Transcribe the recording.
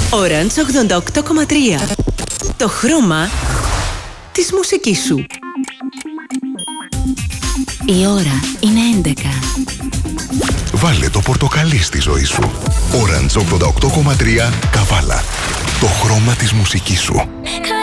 Orange 88,3. Το χρώμα της μουσικής σου. Η ώρα είναι 11. Βάλε το πορτοκαλί στη ζωή σου. Orange 88,3 Καβάλα. Το χρώμα της μουσικής σου.